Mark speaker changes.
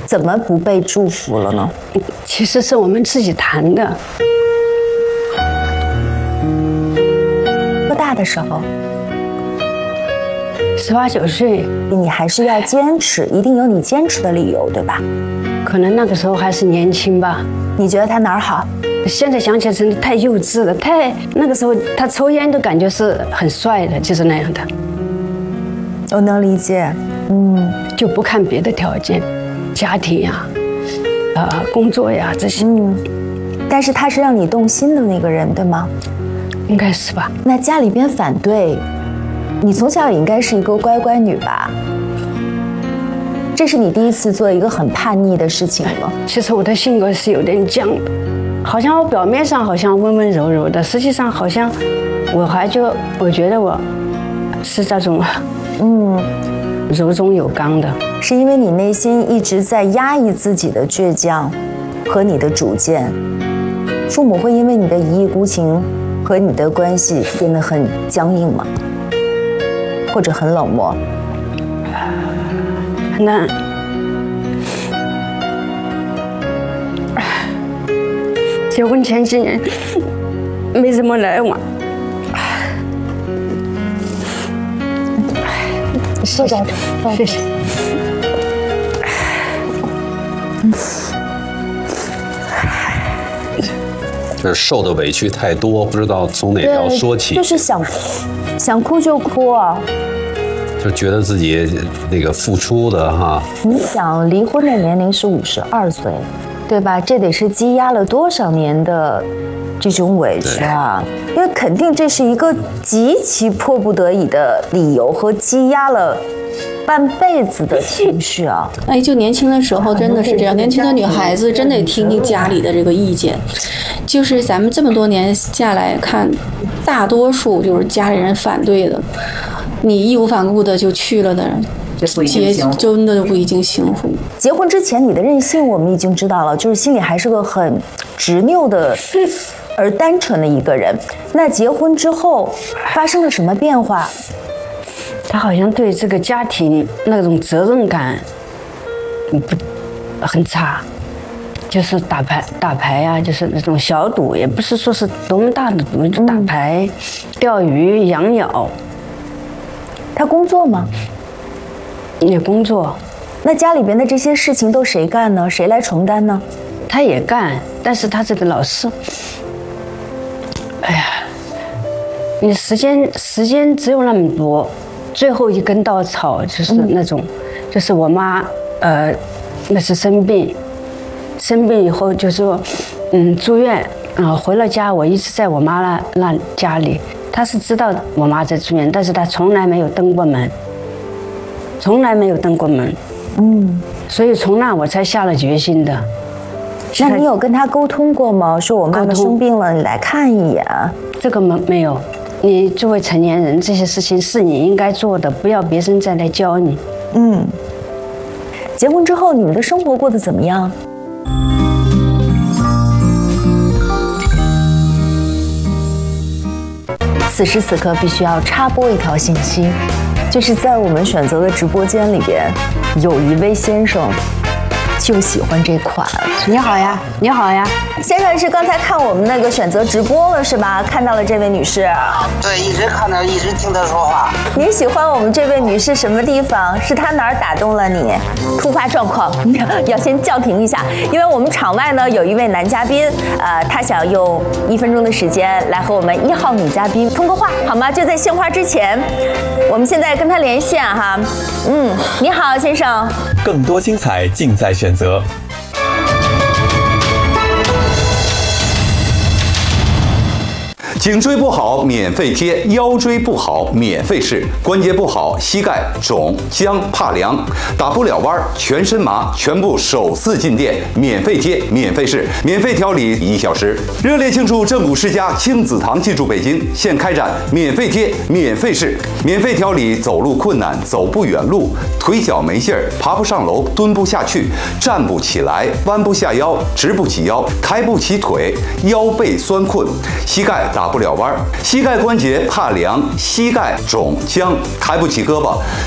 Speaker 1: 怎么不被祝福了呢？
Speaker 2: 其实是我们自己谈的。
Speaker 1: 多大的时候
Speaker 2: ？18、19岁，
Speaker 1: 你还是要坚持，一定有你坚持的理由，对吧？
Speaker 2: 可能那个时候还是年轻吧。
Speaker 1: 你觉得他哪儿好？
Speaker 2: 现在想起来真的太幼稚了，那个时候他抽烟都感觉是很帅的，就是那样的。
Speaker 1: 我能理解，
Speaker 2: 就不看别的条件，家庭呀，工作呀这些。
Speaker 1: 但是他是让你动心的那个人，对吗？
Speaker 2: 应该是吧。
Speaker 1: 那家里边反对，你从小也应该是一个乖乖女吧？这是你第一次做一个很叛逆的事情吗？
Speaker 2: 其实我的性格是有点犟的，好像我表面上好像温温柔柔的，实际上好像我觉得我是这种柔中有刚的。
Speaker 1: 是因为你内心一直在压抑自己的倔强和你的主见，父母会因为你的一意孤行和你的关系变得很僵硬吗？或者很冷漠？
Speaker 2: 那结婚前几年没什么来往。
Speaker 1: 坐在这，
Speaker 2: 谢谢。
Speaker 3: 就是受的委屈太多，不知道从哪条说起。
Speaker 1: 就是想哭就哭啊。
Speaker 3: 就觉得自己那个付出的哈。
Speaker 1: 你想，离婚的年龄是52岁，对吧？这得是积压了多少年的这种委屈啊！因为肯定这是一个极其迫不得已的理由和积压了半辈子的情绪啊！
Speaker 4: 哎，就年轻的时候真的是这样，年轻的女孩子真得听听家里的这个意见。就是咱们这么多年下来看，大多数就是家里人反对的。你义无反顾的就去了的人，真的不一定幸福。
Speaker 1: 结婚之前你的任性我们已经知道了，就是心里还是个很执拗的而单纯的一个人。那结婚之后发生了什么变化？
Speaker 2: 他好像对这个家庭那种责任感很差，就是打牌呀，就是那种小赌，也不是说是多么大的赌，就打牌、钓鱼、养鸟。
Speaker 1: 他工作吗？
Speaker 2: 也工作。
Speaker 1: 那家里边的这些事情都谁干呢？谁来承担呢？
Speaker 2: 他也干，但是他这个老是，哎呀，你时间只有那么多，最后一根稻草就是那种，就是我妈，那是生病以后就说，住院，回了家，我一直在我妈那家里。他是知道我妈在住院，但是他从来没有登过门，所以从那我才下了决心的。
Speaker 1: 那你有跟他沟通过吗？说我妈妈生病了，你来看一眼。
Speaker 2: 这个没有。你作为成年人，这些事情是你应该做的，不要别人再来教你。
Speaker 1: 结婚之后，你们的生活过得怎么样？此时此刻必须要插播一条信息，就是在我们选择的直播间里边，有一位先生就喜欢这款。
Speaker 2: 你好呀，你好呀，
Speaker 1: 先生是刚才看我们那个选择直播了是吧？看到了这位女士。
Speaker 5: 对，一直看着，一直听她说话。
Speaker 1: 你喜欢我们这位女士什么地方？是她哪儿打动了你？突发状况，要先叫停一下，因为我们场外呢有一位男嘉宾，他想用1分钟的时间来和我们1号女嘉宾通个话，好吗？就在献花之前，我们现在跟他连线哈。你好，先生。
Speaker 6: 更多精彩尽在选择。
Speaker 7: 颈椎不好免费贴，腰椎不好免费试，关节不好膝盖肿僵怕凉打不了弯全身麻，全部首次进店免费贴免费试，免费调理1小时。热烈庆祝正骨世家亲子堂进驻北京，现开展免费贴免费试，免费调理走路困难、走不远路、腿脚没劲儿、爬不上楼、蹲不下去、站不起来、弯不下腰、直不起腰、抬不起腿、腰背酸困、膝盖打不了弯，膝盖关节怕凉、膝盖肿僵、抬不起胳膊、